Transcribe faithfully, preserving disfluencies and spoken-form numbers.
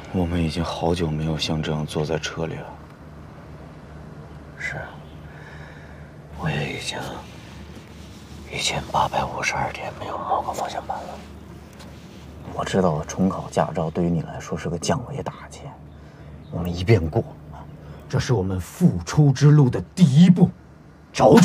我们已经好久没有像这样坐在车里了。 是，我也已经一千八百五十二天没有摸过方向盘了。我知道重考驾照对于你来说是个降维打击，我们一遍过，这是我们复出之路的第一步，找准。